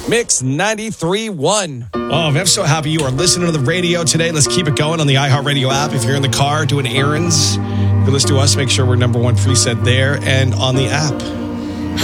Mix 93.1. Oh, I'm so happy you are listening to the radio today. Let's keep it going on the iHeartRadio app. If you're in the car doing errands, if you listen to us, make sure we're number one preset there and on the app.